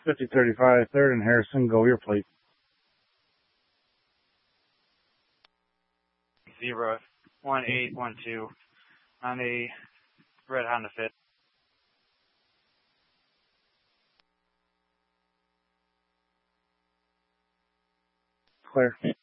5035, third and Harrison, go your plate. 01812 on a red Honda Fit. Clear.